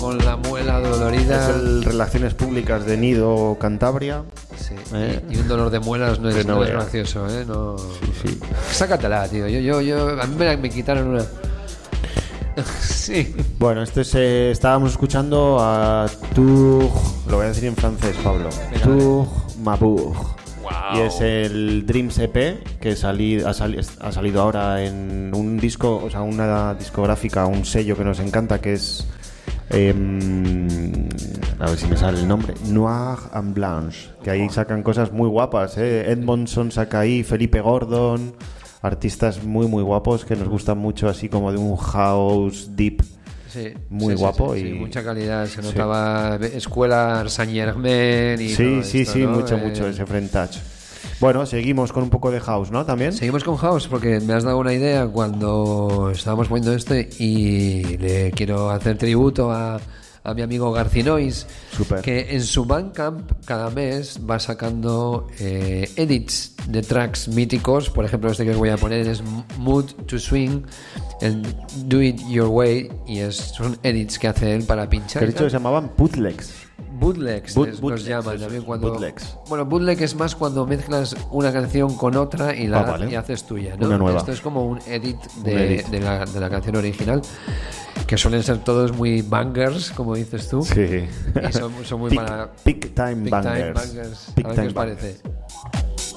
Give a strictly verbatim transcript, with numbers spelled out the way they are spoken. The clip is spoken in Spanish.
con la muela dolorida. Es el Relaciones Públicas de Nido, Cantabria. Sí. ¿Eh? Y un dolor de muelas no es, no no es veas. gracioso, ¿eh? No... Sí, sí. Sácatela, tío. Yo, yo, yo, a mí me, me quitaron una. Sí. Bueno, este es, eh, estábamos escuchando a Tour, lo voy a decir en francés, Pablo. Venga, Tour Mabour. Wow. Y es el Dreams E P que sali, ha, sali, ha salido ahora en un disco, o sea, una discográfica, un sello que nos encanta, que es eh, a ver si me sale el nombre, Noir and Blanche, que ahí sacan cosas muy guapas, ¿eh? Edmondson saca ahí, Felipe Gordon, artistas muy muy guapos que nos gustan mucho, así como de un house deep. Sí, muy sí, guapo sí, sí, y sí, mucha calidad. Se notaba sí. Escuela Saint Germain y sí, todo sí, esto, sí, ¿no? mucho, eh... mucho ese French touch. Bueno, seguimos con un poco de house, ¿no? También. Seguimos con house porque me has dado una idea cuando estábamos poniendo esto y le quiero hacer tributo a, a mi amigo Garcinois. Super. Que en su Bandcamp cada mes va sacando eh, edits de tracks míticos. Por ejemplo, este que os voy a poner es Mood to Swing, el Do It Your Way, y es, son edits que hace él para pinchar. Que de hecho se llamaban bootlegs. Bootlegs, Boot, les, bootlegs, los llaman eso, también cuando, bootlegs. Bueno, bootleg es más cuando mezclas una canción con otra y la ah, vale. y haces tuya, ¿no? Una nueva. Esto es como un edit de, un edit. de, la, de la canción original, que suelen ser todos muy bangers, como dices tú. Sí. Y son, son muy Big, para big time big bangers. time bangers. Big A ver time qué os parece.